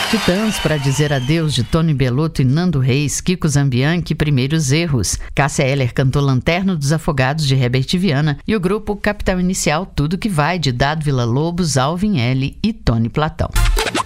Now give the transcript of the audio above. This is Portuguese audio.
Titãs, Pra Dizer Adeus, de Tony Bellotto e Nando Reis, Kiko Zambianchi, Primeiros Erros. Cássia Eller cantou Lanterna dos Afogados, de Herbert Viana, e o grupo Capital Inicial, Tudo Que Vai, de Dado Villa-Lobos, Alvin L. e Tony Platão.